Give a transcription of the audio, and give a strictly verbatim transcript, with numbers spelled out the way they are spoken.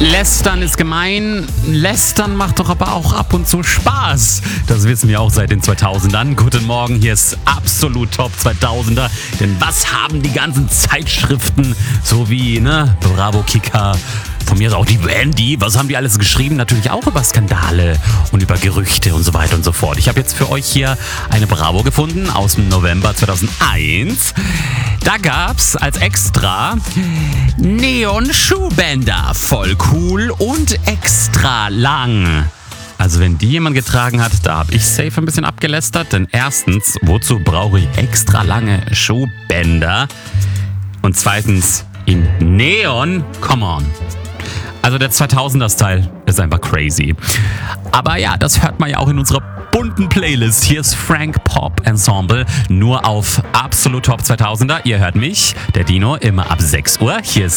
Lästern ist gemein, Lästern macht doch aber auch ab und zu Spaß. Das wissen wir auch seit den zweitausendern. Guten Morgen, hier ist absolut Top zweitausender. Denn was haben die ganzen Zeitschriften, so wie ne, Bravo, Kicker, von mir ist auch die Wendy, was haben die alles geschrieben? Natürlich auch über Skandale und über Gerüchte und so weiter und so fort. Ich habe jetzt für euch hier eine Bravo gefunden aus dem November zweitausendeins. Da gab's als Extra Neon-Schuhbänder, voll cool und extra lang. Also wenn die jemand getragen hat, da habe ich safe ein bisschen abgelästert. Denn erstens, wozu brauche ich extra lange Schuhbänder? Und zweitens, in Neon, come on. Also der zweitausender-Style ist einfach crazy. Aber ja, das hört man ja auch in unserer bunten Playlist. Hier ist Frank Pop Ensemble, nur auf absolut Top zweitausender. Ihr hört mich, der Dino, immer ab sechs Uhr. Hier ist